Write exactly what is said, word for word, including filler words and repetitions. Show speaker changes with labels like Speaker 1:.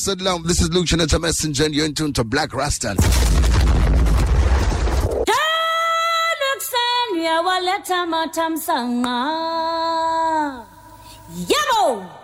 Speaker 1: Salam, this is Luke Janetta Messenger and you're in tune to Black Rasta.
Speaker 2: Yabo!